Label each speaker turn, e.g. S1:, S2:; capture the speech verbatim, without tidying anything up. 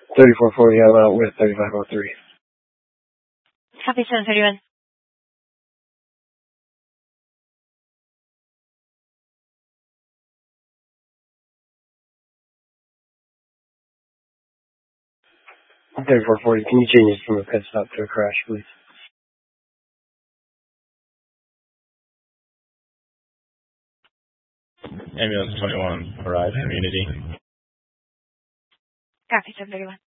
S1: thirty-four forty, I'm out with thirty-five oh three.
S2: Copy seven thirty-one.
S1: thirty-four forty, can you change it from a pit stop to a crash, please?
S3: Ambulance twenty-one, arrive community.
S2: Copy seven thirty-one.